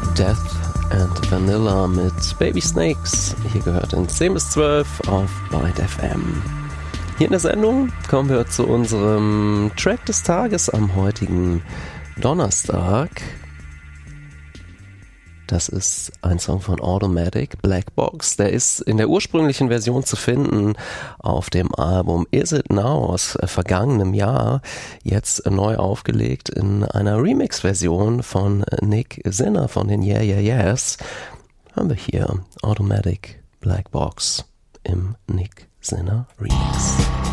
Death and Vanilla mit Baby Snakes. Hier gehört in 10 bis 12 auf Byte FM. Hier in der Sendung kommen wir zu unserem Track des Tages am heutigen Donnerstag. Das ist ein Song von Automatic, Black Box. Der ist in der ursprünglichen Version zu finden auf dem Album Is It Now aus vergangenem Jahr. Jetzt neu aufgelegt in einer Remix-Version von Nick Sinner von den Yeah Yeah Yeahs. Haben wir hier Automatic, Black Box im Nick Sinner Remix.